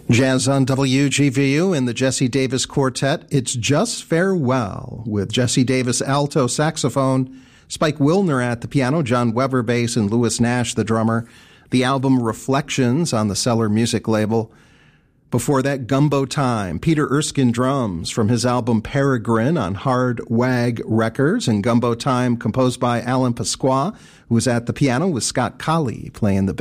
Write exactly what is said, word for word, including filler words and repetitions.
Jazz on W G V U and the Jesse Davis Quartet. It's Just Farewell with Jesse Davis alto saxophone, Spike Wilner at the piano, John Weber bass, and Louis Nash the drummer. The album Reflections on the Cellar Music label. Before that, Gumbo Time, Peter Erskine drums from his album Peregrine on Hard Wag Records, and Gumbo Time composed by Alan Pasqua, who was at the piano with Scott Colley playing the bass.